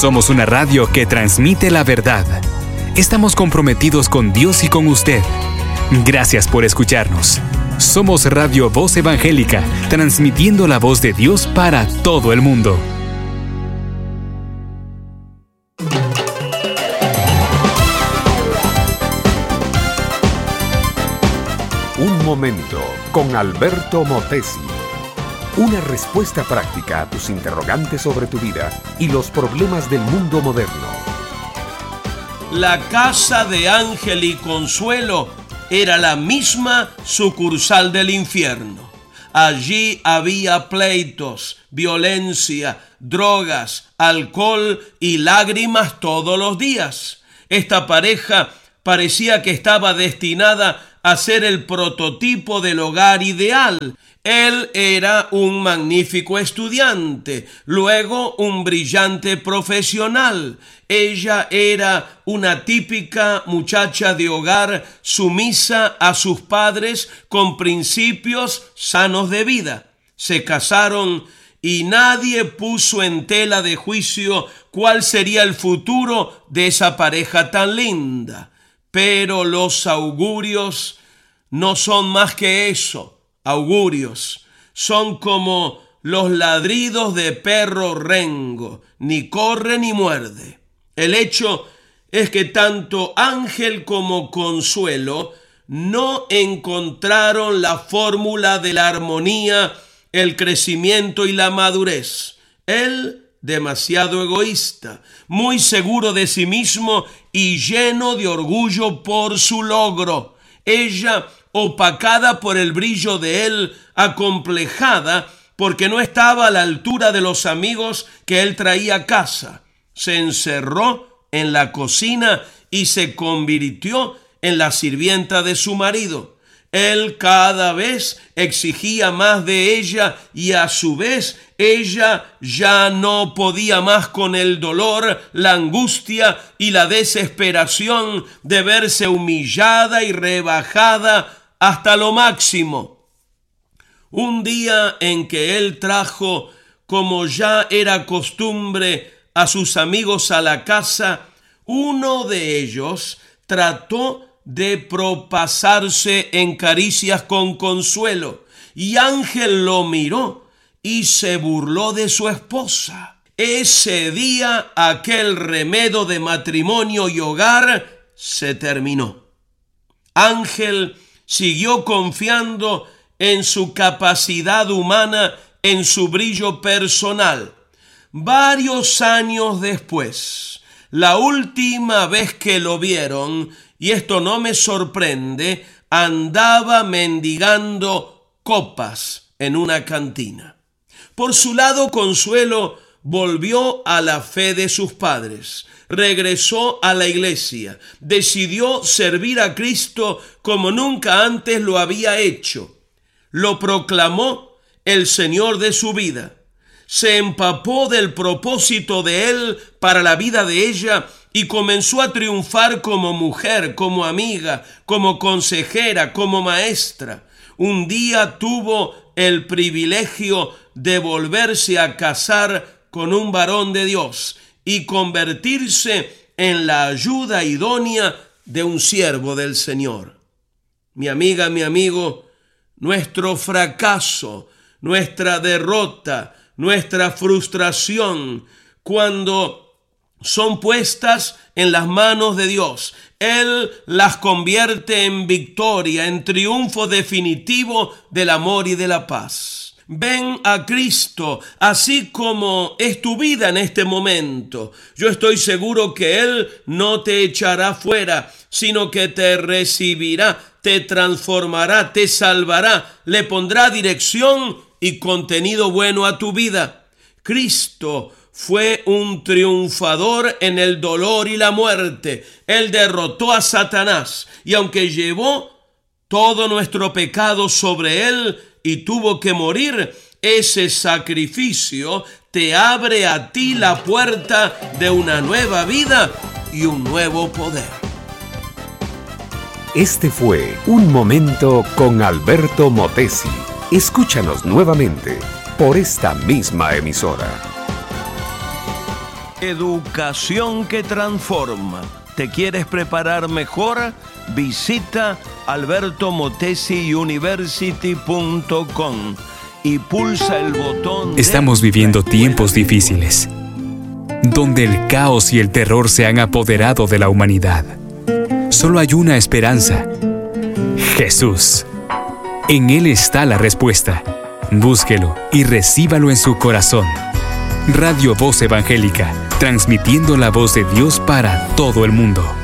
Somos una radio que transmite la verdad. Estamos comprometidos con Dios y con usted. Gracias por escucharnos. Somos Radio Voz Evangélica, transmitiendo la voz de Dios para todo el mundo. Un momento con Alberto Motesi. Una respuesta práctica a tus interrogantes sobre tu vida y los problemas del mundo moderno. La casa de Ángel y Consuelo era la misma sucursal del infierno. Allí había pleitos, violencia, drogas, alcohol y lágrimas todos los días. Esta pareja parecía que estaba destinada a ser el prototipo del hogar ideal. Él era un magnífico estudiante, luego un brillante profesional. Ella era una típica muchacha de hogar, sumisa a sus padres, con principios sanos de vida. Se casaron y nadie puso en tela de juicio cuál sería el futuro de esa pareja tan linda. Pero los augurios no son más que eso. Augurios son como los ladridos de perro rengo, ni corre ni muerde. El hecho es que tanto Ángel como Consuelo no encontraron la fórmula de la armonía, el crecimiento y la madurez. Él, demasiado egoísta, muy seguro de sí mismo y lleno de orgullo por su logro. Ella, opacada por el brillo de él, acomplejada porque no estaba a la altura de los amigos que él traía a casa. Se encerró en la cocina y se convirtió en la sirvienta de su marido. Él cada vez exigía más de ella y a su vez ella ya no podía más con el dolor, la angustia y la desesperación de verse humillada y rebajada hasta lo máximo. Un día en que él trajo, como ya era costumbre, a sus amigos a la casa, uno de ellos trató de propasarse en caricias con Consuelo, y Ángel lo miró y se burló de su esposa. Ese día aquel remedo de matrimonio y hogar se terminó. Ángel siguió confiando en su capacidad humana, en su brillo personal. Varios años después, la última vez que lo vieron, y esto no me sorprende, andaba mendigando copas en una cantina. Por su lado, Consuelo volvió a la fe de sus padres, regresó a la iglesia, decidió servir a Cristo como nunca antes lo había hecho. Lo proclamó el Señor de su vida. Se empapó del propósito de Él para la vida de ella y comenzó a triunfar como mujer, como amiga, como consejera, como maestra. Un día tuvo el privilegio de volverse a casar con un varón de Dios y convertirse en la ayuda idónea de un siervo del Señor. Mi amiga, mi amigo, nuestro fracaso, nuestra derrota, nuestra frustración, cuando son puestas en las manos de Dios, Él las convierte en victoria, en triunfo definitivo del amor y de la paz. Ven a Cristo, así como es tu vida en este momento. Yo estoy seguro que Él no te echará fuera, sino que te recibirá, te transformará, te salvará, le pondrá dirección y contenido bueno a tu vida. Cristo fue un triunfador en el dolor y la muerte. Él derrotó a Satanás y aunque llevó todo nuestro pecado sobre él y tuvo que morir, ese sacrificio te abre a ti la puerta de una nueva vida y un nuevo poder. Este fue Un Momento con Alberto Motesi. Escúchanos nuevamente por esta misma emisora. Educación que transforma. ¿Te quieres preparar mejor? Visita albertomotesiuniversity.com y pulsa el botón. Estamos viviendo tiempos difíciles, donde el caos y el terror se han apoderado de la humanidad. Solo hay una esperanza: Jesús. En Él está la respuesta. Búsquelo y recíbalo en su corazón. Radio Voz Evangélica, transmitiendo la voz de Dios para todo el mundo.